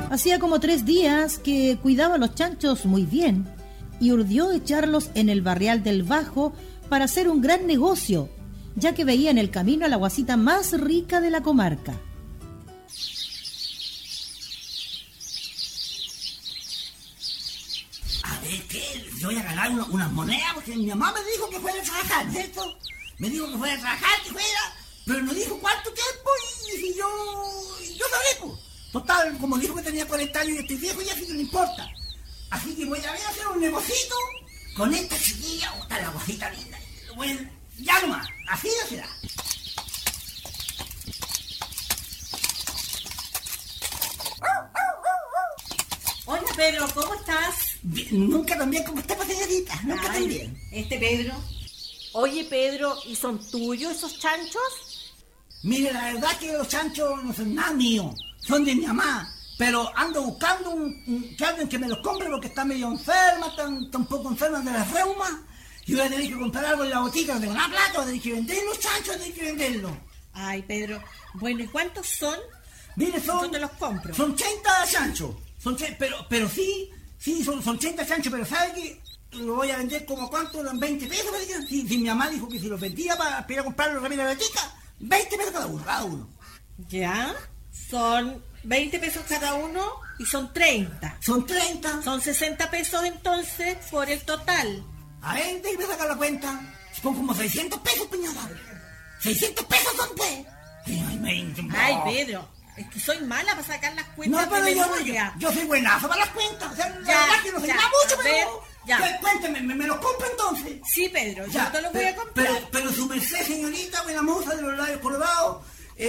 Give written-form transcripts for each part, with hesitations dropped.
Hacía como 3 días que cuidaba a los chanchos muy bien y urdió echarlos en el barrial del Bajo para hacer un gran negocio, ya que veía en el camino a la guasita más rica de la comarca. A ver, ¿qué? Yo voy a ganar unas monedas porque mi mamá me dijo que fuera a trabajar, ¿cierto? Me dijo que fuera a trabajar, que fuera, pero no dijo cuánto tiempo y yo sabré, pues. Total, como dijo que tenía 40 años y estoy viejo, ya así que no importa. Así que voy a ver a hacer un negocito con esta chiquilla, o está la guajita linda. Bueno, ya nomás, así no será. Hola Pedro, ¿cómo estás? Bien, nunca tan bien como está, señorita, nunca tan bien. Pedro. Oye Pedro, ¿y son tuyos esos chanchos? Mire, la verdad es que los chanchos no son nada míos, son de mi mamá. Pero ando buscando que alguien que me los compre porque está medio enferma, está un poco enferma de las reumas. Y voy a tener que comprar algo en la botica, no tengo una plata, voy a tener que vender los chanchos, voy a tener que venderlos. Ay Pedro, bueno, ¿y cuántos son? Mire, Yo te los compro. Son 30 chanchos, pero sí, son 30 chanchos, pero ¿sabe qué? Lo voy a vender como cuánto, en 20 pesos, si mi mamá dijo que si los vendía para ir a comprar los remedios de la botica, 20 pesos cada uno. ¿Ya? Son 20 pesos cada uno y son 30. Son 30. Son 60 pesos entonces por el total. A ver, déjeme sacar la cuenta. Son como 600 pesos, peñada. 600 pesos son, pues. Ay, Pedro, es que soy mala para sacar las cuentas. No, pero yo soy buenazo para las cuentas. O sea, la verdad que no sé nada mucho, pero... Ya. Cuénteme, ¿me los compro entonces? Sí, Pedro, yo te los voy a comprar. Pero su merced, señorita, buena moza de los labios colorados.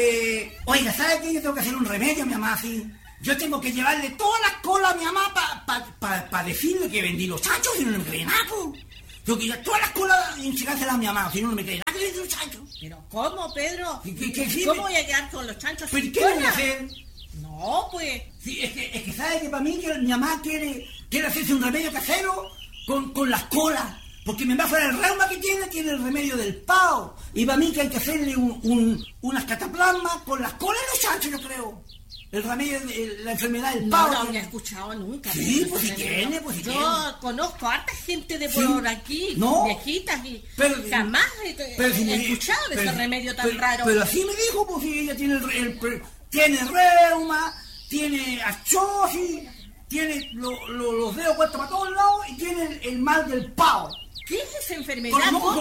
Oiga, ¿sabe qué? Yo tengo que hacer un remedio a mi mamá, sí. Yo tengo que llevarle todas las colas a mi mamá para decirle que vendí los chanchos y no me cree nada, pues. Tengo que llevar todas las colas y enchicárselas a mi mamá, si no me cree nada que vendí los chanchos. ¿Pero cómo, Pedro? ¿Qué ¿Cómo voy a quedar con los chanchos? ¿Pero qué voy a hacer? No, pues... Sí, es que sabe que para mí que mi mamá quiere hacerse un remedio casero con las colas. Porque mi mamá fuera el reuma que tiene el remedio del pao. Y para mí que hay que hacerle unas cataplasmas con las colas de los chanchos, yo creo. El remedio de la enfermedad del pao. No lo había escuchado nunca. Sí, pues si tiene, Yo conozco a harta gente de por aquí, viejitas, y jamás he escuchado de ese remedio tan raro. Pero así me dijo, pues si ella tiene reuma, tiene artrosis, tiene los dedos puestos para todos lados y tiene el mal del pao. ¿Qué es esa enfermedad? Con los mocos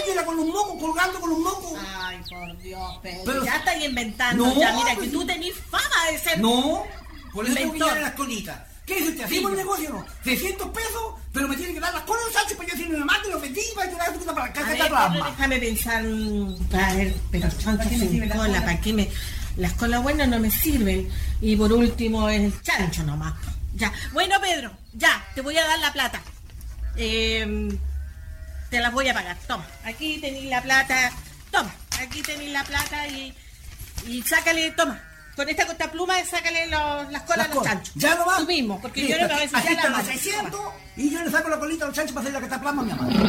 colgando con los mocos. Ay, por Dios, Pedro. Ya estáis inventando. No, ya, mira, que tú tenés fama de ser... No, por eso tengo que llevar las colitas. ¿Qué dice usted? ¿Hacemos el negocio o no? 600 pesos, pero me tiene que dar las colas de los chanchos para yo decirle a mi mamá que los vendí para que la gente para acá. Déjame pensar. A ver, pero chanchos sin cola, ¿para qué me...? Las colas buenas no me sirven. Y por último es el chancho nomás. Ya. Bueno, Pedro, ya, te voy a dar la plata. Te las voy a pagar. Toma, aquí tenéis la plata. Toma, aquí tenéis la plata y sácale, toma. Con esta pluma sácale las colas a los chanchos. Ya no va. Tú mismo, porque yo no me voy a decir ya la 600 y yo le saco la colita a los chanchos para hacer la cataplasma a mi mamá.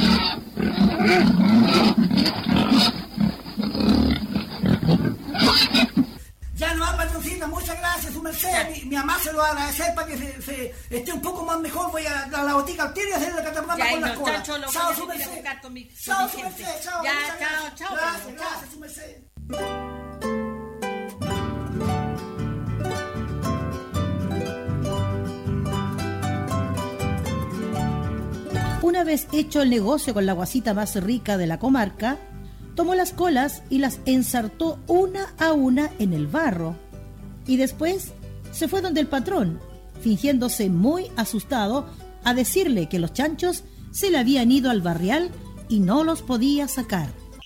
Ya no va, patroncita, muchas gracias, su merced. Mi mamá se lo va a agradecer para que se esté un poco más mejor. Voy a dar la botica al tiro y hacer la cataplasma con las colas. Chao, su merced. Chao, su merced. Chao, chao. Gracias, su merced. Una vez hecho el negocio con la guasita más rica de la comarca, tomó las colas y las ensartó una a una en el barro. Y después se fue donde el patrón, fingiéndose muy asustado, a decirle que los chanchos se le habían ido al barrial y no los podía sacar.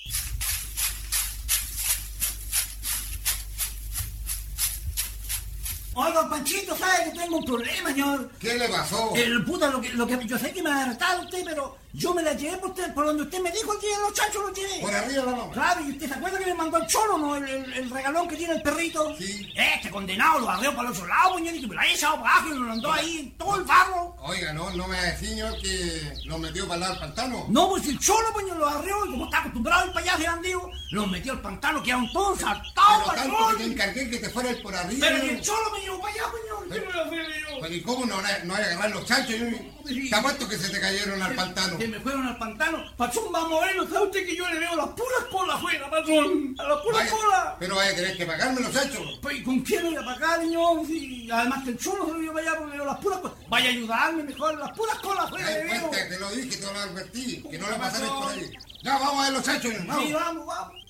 Oiga, Panchito, ¿sabe que tengo un problema, señor? ¿Qué le pasó? Lo que yo sé que me ha arrestado usted, pero yo me la llevé por donde usted me dijo que los chanchos los llevé. Por arriba la mano. Claro, y usted se acuerda que me mandó el cholo, ¿no? El regalón que tiene el perrito. Sí. Este condenado lo arreó para el otro lado, señor, y que me lo ha echado para abajo y me lo mandó ahí en todo el barro. Oiga, no me decía, señor, que lo metió para el lado del pantano. No, pues el cholo, señor, lo arreó y como está acostumbrado a ir para allá de bandido, los metió al pantano, quedaron todos saltados. Pero tanto que te encargué que te fuera por arriba. Pero el cholo me llevó para allá, señor. pero ¿y cómo no hay a agarrar los chanchos? Te apuesto que se te cayeron al pantano. Que me fueron al pantano. Patrón, vamos a verlo. ¿Sabe usted que yo le veo las puras colas afuera, patrón? A las puras colas. Pero vaya a tener que pagarme los chanchos. Pues, ¿con quién lo voy a pagar, señor? Sí, además que el cholo se lo lleva allá porque le veo las puras colas. Vaya a ayudarme mejor, las puras colas afuera le veo. Te lo dije, te lo advertí, que no la pasaras por ahí. Ya, vamos a ver los chanchos. Vamos. Sí, vamos.